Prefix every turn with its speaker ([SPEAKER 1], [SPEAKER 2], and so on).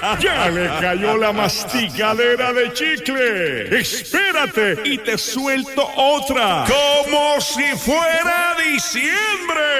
[SPEAKER 1] Ya le cayó la masticadera de chicle. Espérate y te suelto otra. Como si fuera diciembre.